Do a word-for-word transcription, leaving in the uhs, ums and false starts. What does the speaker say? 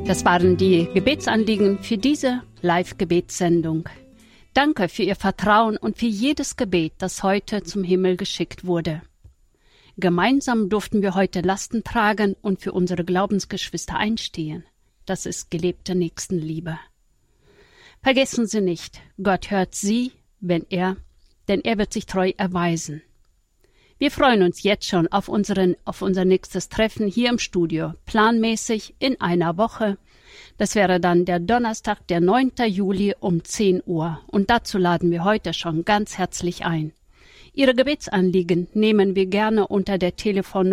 Das waren die Gebetsanliegen für diese Live-Gebetssendung. Danke für Ihr Vertrauen und für jedes Gebet, das heute zum Himmel geschickt wurde. Gemeinsam durften wir heute Lasten tragen und für unsere Glaubensgeschwister einstehen. Das ist gelebte Nächstenliebe. Vergessen Sie nicht, Gott hört Sie, wenn er, denn er wird sich treu erweisen. Wir freuen uns jetzt schon auf, unseren, auf unser nächstes Treffen hier im Studio, planmäßig in einer Woche. Das wäre dann der Donnerstag, der neunten Juli um zehn Uhr. Und dazu laden wir heute schon ganz herzlich ein. Ihre Gebetsanliegen nehmen wir gerne unter der Telefonnummer